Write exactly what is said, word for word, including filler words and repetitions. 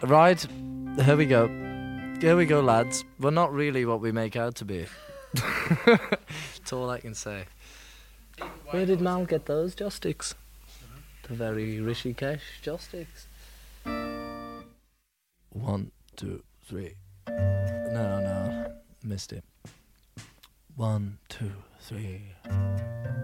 Right, here we go. Here we go, lads. We're not really what we make out to be. That's all I can say. Where did Mal get those joss sticks? The very Rishikesh joss sticks. One, two, three. No, no, missed it. One, two, three.